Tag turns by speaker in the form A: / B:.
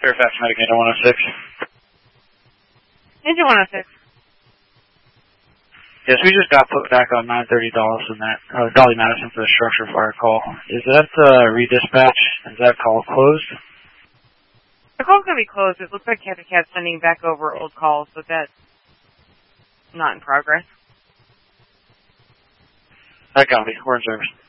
A: Fairfax Medic, 106.
B: Engine 106.
A: Yes, we just got put back on 930 Dawson, Dolly Madison for the structure fire call. Is that redispatch? Is that call closed?
B: The call's going to be closed. It looks like Captain Cat's sending back over old calls, but that's not in progress.
A: That got me. We're in service.